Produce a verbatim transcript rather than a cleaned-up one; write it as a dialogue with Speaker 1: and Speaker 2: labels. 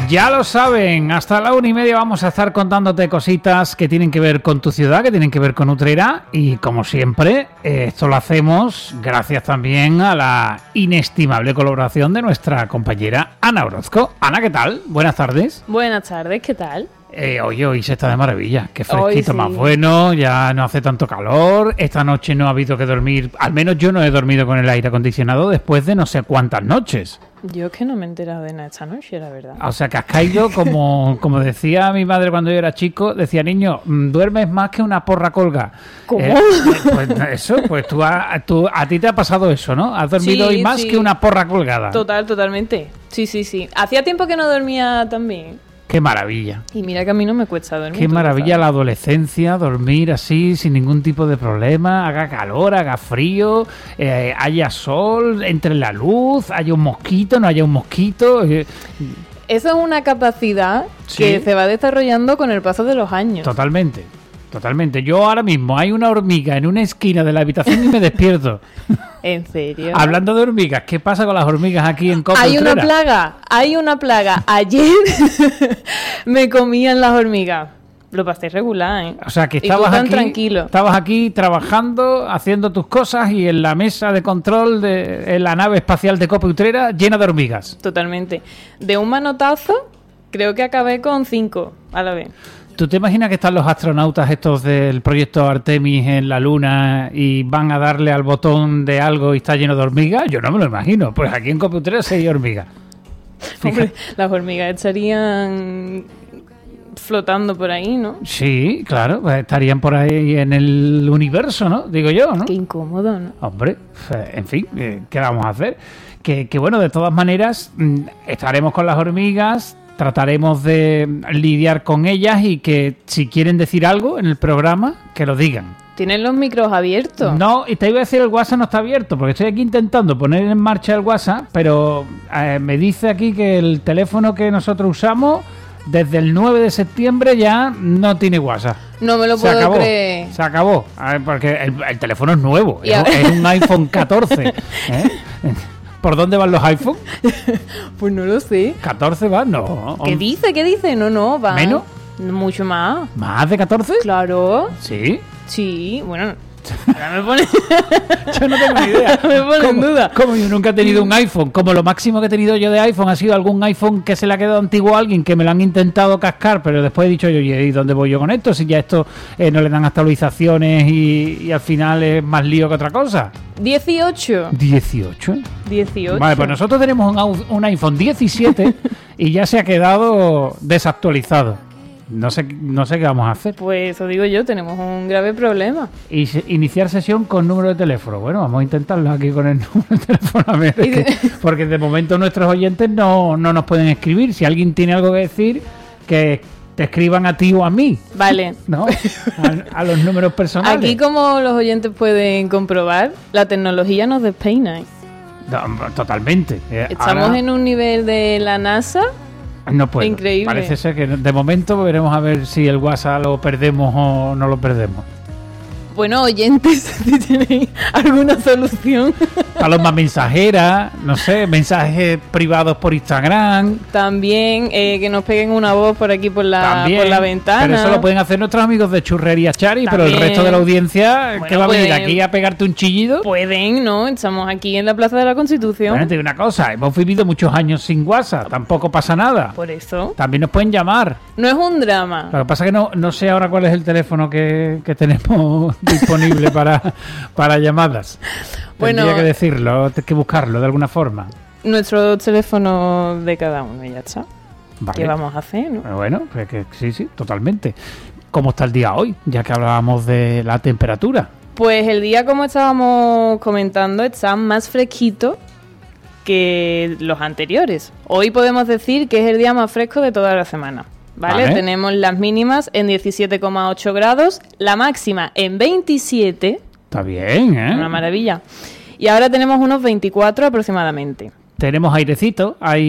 Speaker 1: Ya lo saben, hasta la una y media vamos a estar contándote cositas que tienen que ver con tu ciudad, que tienen que ver con Utrera, y como siempre, esto lo hacemos gracias también a la inestimable colaboración de nuestra compañera Ana Orozco. Ana, ¿qué tal? Buenas tardes.
Speaker 2: Buenas tardes, ¿qué tal?
Speaker 1: Eh, oye, hoy se está de maravilla, qué fresquito
Speaker 2: sí.
Speaker 1: más bueno, ya no hace tanto calor, esta noche no ha habido que dormir, al menos yo no he dormido con el aire acondicionado después de no sé cuántas noches.
Speaker 2: Yo es que no me he enterado de nada esta noche, la verdad.
Speaker 1: O sea, que has caído como, como decía mi madre cuando yo era chico, decía, niño, duermes más que una porra colga.
Speaker 2: ¿Cómo?
Speaker 1: Eh, pues eso, pues tú a, tú a ti te ha pasado eso, ¿no? Has dormido
Speaker 2: Sí,
Speaker 1: hoy más
Speaker 2: sí.
Speaker 1: que una porra colgada.
Speaker 2: Total, totalmente. Sí, sí, sí. Hacía tiempo que no dormía tan bien.
Speaker 1: Qué maravilla.
Speaker 2: Y mira que a mí no me cuesta dormir.
Speaker 1: Qué
Speaker 2: tú lo
Speaker 1: maravilla
Speaker 2: sabes.
Speaker 1: la adolescencia, dormir así, sin ningún tipo de problema, haga calor, haga frío, eh, haya sol, entre la luz, haya un mosquito, no haya un mosquito. Eh,
Speaker 2: Eso es una capacidad
Speaker 1: Sí.
Speaker 2: que se va desarrollando con el paso de los años.
Speaker 1: totalmente, totalmente. Yo ahora mismo hay una hormiga en una esquina de la habitación y me despierto.
Speaker 2: ¿En serio?
Speaker 1: Hablando de hormigas, ¿qué pasa con las hormigas aquí en Copa
Speaker 2: Hay una
Speaker 1: Utrera?
Speaker 2: plaga, hay una plaga. Ayer me comían las hormigas. Lo pasé regular, ¿eh?
Speaker 1: O sea, que
Speaker 2: Y tú
Speaker 1: estabas
Speaker 2: tan
Speaker 1: aquí,
Speaker 2: tranquilo.
Speaker 1: estabas aquí trabajando, haciendo tus cosas y en la mesa de control de en la nave espacial de Copa Utrera llena de hormigas.
Speaker 2: Totalmente. De un manotazo, creo que acabé con cinco a la vez.
Speaker 1: ¿Tú te imaginas que están los astronautas estos del proyecto Artemis en la Luna y van a darle al botón de algo y está lleno de hormigas? Yo no me lo imagino. Pues aquí en Copa Utrera sí hay hormigas.
Speaker 2: Hombre, las hormigas estarían flotando por ahí, ¿no?
Speaker 1: Sí, claro, pues estarían por ahí en el universo, ¿no? Digo yo, ¿no?
Speaker 2: Qué incómodo, ¿no?
Speaker 1: Hombre, en fin, eh, ¿qué vamos a hacer? Que, que bueno, de todas maneras, mm, estaremos con las hormigas, trataremos de lidiar con ellas y que si quieren decir algo en el programa, que lo digan.
Speaker 2: Tienen los micros abiertos.
Speaker 1: No, y te iba a decir, el WhatsApp no está abierto, porque estoy aquí intentando poner en marcha el WhatsApp, pero eh, me dice aquí que el teléfono que nosotros usamos desde el nueve de septiembre ya no tiene WhatsApp.
Speaker 2: No me lo
Speaker 1: Se
Speaker 2: puedo
Speaker 1: acabó,
Speaker 2: creer.
Speaker 1: se acabó. A ver, porque el, el teléfono es nuevo,
Speaker 2: Y
Speaker 1: es,
Speaker 2: ahora-
Speaker 1: es un iPhone catorce. ¿eh? ¿Por dónde van los iPhone?
Speaker 2: Pues no lo sé.
Speaker 1: ¿catorce van? No.
Speaker 2: ¿Qué dice? ¿Qué dice? No, no, va.
Speaker 1: ¿Menos?
Speaker 2: Mucho más.
Speaker 1: ¿Más de catorce?
Speaker 2: Claro.
Speaker 1: Sí.
Speaker 2: Sí, bueno. Ahora me pone,
Speaker 1: Yo no tengo ni idea.
Speaker 2: me pone en
Speaker 1: ¿Cómo-
Speaker 2: duda.
Speaker 1: Como yo nunca he tenido un iPhone, como lo máximo que he tenido yo de iPhone ha sido algún iPhone que se le ha quedado antiguo a alguien, que me lo han intentado cascar, pero después he dicho yo, ¿y dónde voy yo con esto? Si ya esto eh, no le dan actualizaciones y, y al final es más lío que otra cosa.
Speaker 2: dieciocho.
Speaker 1: ¿dieciocho?
Speaker 2: dieciocho.
Speaker 1: Vale, pues nosotros tenemos un, au- un iPhone diecisiete y ya se ha quedado desactualizado. No sé, no sé qué vamos a hacer.
Speaker 2: Pues eso digo yo, tenemos un grave problema.
Speaker 1: Y se- iniciar sesión con número de teléfono. Bueno, vamos a intentarlo aquí con el número de teléfono. A ver,
Speaker 2: Y de-
Speaker 1: que- porque de momento nuestros oyentes no, no nos pueden escribir. Si alguien tiene algo que decir, que te escriban a ti o a mí,
Speaker 2: Vale.
Speaker 1: ¿no? A, a los números personales.
Speaker 2: Aquí, como los oyentes pueden comprobar, la tecnología nos despeina. ¿eh?
Speaker 1: No, totalmente. Eh,
Speaker 2: Estamos
Speaker 1: ahora
Speaker 2: en un nivel de la NASA.
Speaker 1: no puedo.
Speaker 2: increíble.
Speaker 1: Parece ser que de momento veremos a ver si el WhatsApp lo perdemos o no lo perdemos.
Speaker 2: Bueno, oyentes, si tenéis alguna solución,
Speaker 1: Palomas mensajeras, no sé, mensajes privados por Instagram.
Speaker 2: también eh, que nos peguen una voz por aquí por la,
Speaker 1: También,
Speaker 2: por la ventana.
Speaker 1: pero eso lo pueden hacer nuestros amigos de Churrería Chari, pero el
Speaker 2: También.
Speaker 1: resto de la audiencia, ¿qué
Speaker 2: Bueno,
Speaker 1: va a venir
Speaker 2: pueden-
Speaker 1: aquí a pegarte un chillido?
Speaker 2: Pueden, ¿no? Estamos aquí en la Plaza de la Constitución.
Speaker 1: Bueno, te digo una cosa, hemos vivido muchos años sin WhatsApp, tampoco pasa nada.
Speaker 2: Por eso.
Speaker 1: También nos pueden llamar.
Speaker 2: No es un drama.
Speaker 1: Lo que pasa es que no, no sé ahora cuál es el teléfono que, que tenemos disponible para, para llamadas.
Speaker 2: Bueno.
Speaker 1: Tendría que decirlo, hay que buscarlo de alguna forma.
Speaker 2: Nuestro teléfono de cada uno, y ya está.
Speaker 1: Vale.
Speaker 2: ¿Qué vamos a hacer, no?
Speaker 1: Pero bueno, pues que sí, sí, totalmente. ¿Cómo está el día hoy? Ya que hablábamos de la temperatura.
Speaker 2: Pues el día, como estábamos comentando, está más fresquito que los anteriores. Hoy podemos decir que es el día más fresco de toda la semana. ¿Vale?
Speaker 1: Vale.
Speaker 2: Tenemos las mínimas en diecisiete coma ocho grados, la máxima en veintisiete,
Speaker 1: Está bien, ¿eh?
Speaker 2: una maravilla. Y ahora tenemos unos veinticuatro aproximadamente.
Speaker 1: Tenemos airecito, hay